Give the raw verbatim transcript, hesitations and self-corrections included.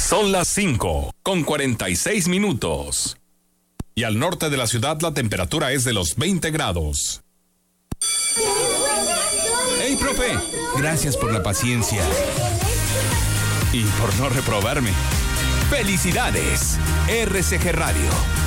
Son las cinco con cuarenta y seis minutos. Y al norte de la ciudad la temperatura es de los veinte grados. ¡Hey, profe! Gracias por la paciencia. Y por no reprobarme. ¡Felicidades! R C G Radio.